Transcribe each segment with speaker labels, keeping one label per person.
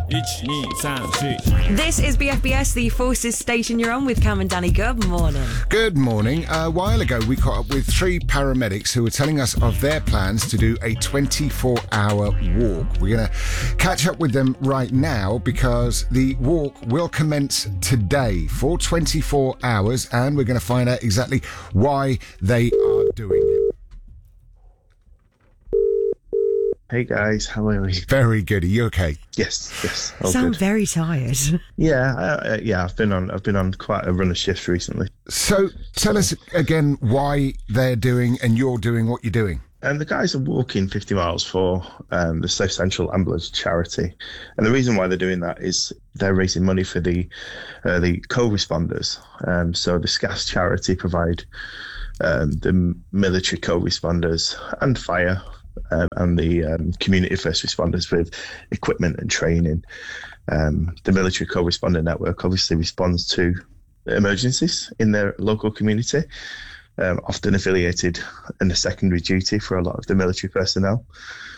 Speaker 1: 1、2、3、4
Speaker 2: This is BFBS, the Forces station you're on with Cam and Danny. Good morning.
Speaker 3: Good morning. A while ago, we caught up with 3 paramedics who were telling us of their plans to do a 24-hour walk. We're going to catch up with them right now because the walk will commence today for 24 hours and we're going to find out exactly why they are doing it.
Speaker 4: Hey guys, how are we?
Speaker 3: Very good. Are you okay?
Speaker 4: Yes. All
Speaker 2: Sound
Speaker 4: good.
Speaker 2: very tired.
Speaker 4: Yeah. I've been on quite a run of shifts recently.
Speaker 3: So tell us again why they're doing and you're doing what you're doing.
Speaker 4: And the guys are walking 50 miles for the South Central Ambulance charity, and the reason why they're doing that is they're raising money for the co-responders. So the SCAS charity provide the military co-responders and fire. And the community first responders with equipment and training. The military co-responder network obviously responds to emergencies in their local community, often affiliated in a secondary duty for a lot of the military personnel,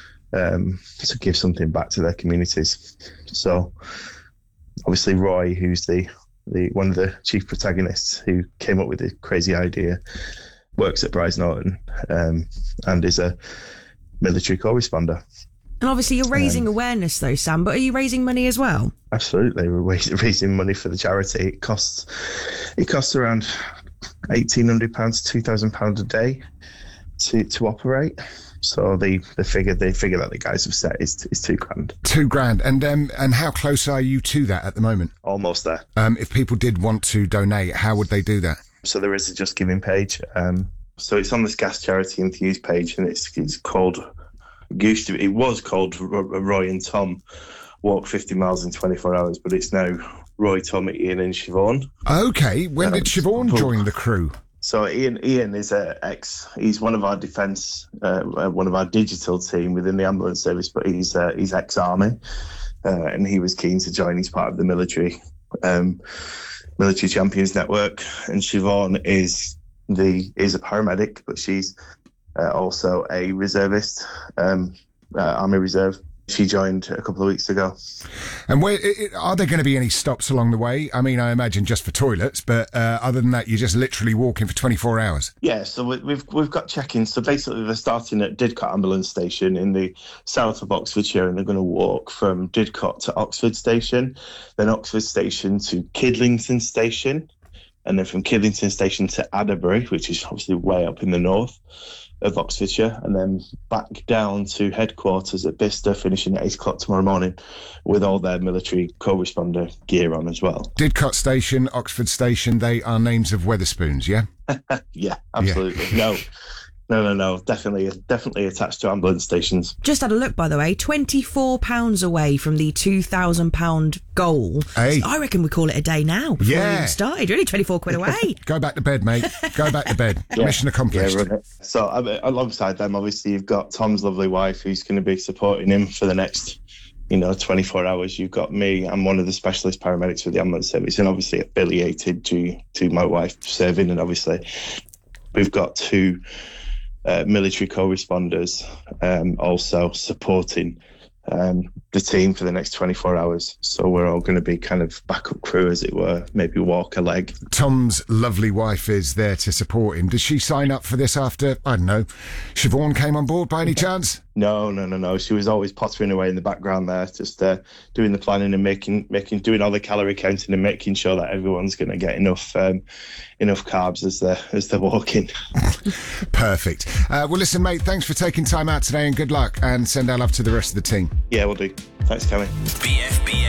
Speaker 4: to give something back to their communities. So obviously Roy, who's the one of the chief protagonists who came up with the crazy idea, works at Brize Norton and is a military co-responder.
Speaker 2: And obviously you're raising awareness though, Sam, but are you raising money as well?
Speaker 4: Absolutely. We're raising money for the charity. It costs around £1,800 to £2,000 a day to operate. So the figure that the guys have set is £2,000.
Speaker 3: £2,000. And how close are you to that at the moment?
Speaker 4: Almost there.
Speaker 3: If people did want to donate, how would they do that?
Speaker 4: So there is a Just Giving page. So it's on the SCAS Charity Enthused page, and it's called. It was called Roy and Tom Walk 50 Miles in 24 Hours, but it's now Roy, Tom, Ian, and Siobhan.
Speaker 3: Okay, when did Siobhan join the crew?
Speaker 4: So Ian is he's one of our defence, one of our digital team within the ambulance service, but he's ex-army, and he was keen to join. He's part of the military champions network, and Siobhan is a paramedic, but she's also a reservist, Army Reserve. She joined a couple of weeks ago. And
Speaker 3: are there going to be any stops along the way? I mean, I imagine just for toilets, but other than that, you're just literally walking for 24 hours.
Speaker 4: Yeah, so we've got check-ins. So basically, they're starting at Didcot Ambulance Station in the south of Oxfordshire, and they're going to walk from Didcot to Oxford Station, then Oxford Station to Kidlington Station, and then from Kidlington Station to Adderbury, which is obviously way up in the north of Oxfordshire, and then back down to headquarters at Bicester, finishing at 8 o'clock tomorrow morning with all their military co-responder gear on as well.
Speaker 3: Didcot Station, Oxford Station, they are names of Wetherspoons, yeah?
Speaker 4: Yeah, absolutely. Yeah. No. Definitely attached to ambulance stations.
Speaker 2: Just had a look, by the way, £24 away from the £2,000 goal.
Speaker 3: Hey.
Speaker 2: So I reckon we call it a day now before we even started. Really, 24 quid away.
Speaker 3: Go back to bed, mate. Go back to bed. Yeah. Mission accomplished.
Speaker 4: Yeah, so alongside them, obviously, you've got Tom's lovely wife who's going to be supporting him for the next 24 hours. You've got me. I'm one of the specialist paramedics for the ambulance service, and obviously affiliated to my wife serving, and obviously we've got 2 military co-responders also supporting the team for the next 24 hours. So we're all going to be kind of backup crew, as it were, maybe walk a leg.
Speaker 3: Tom's lovely wife is there to support him. Does she sign up for this after, I don't know, Siobhan came on board by any chance?
Speaker 4: No. She was always pottering away in the background there, just doing the planning and doing all the calorie counting and making sure that everyone's going to get enough carbs as they're walking.
Speaker 3: Perfect. Well, listen, mate, thanks for taking time out today and good luck, and send our love to the rest of the team.
Speaker 4: Yeah, we'll do. Thanks, Cammy.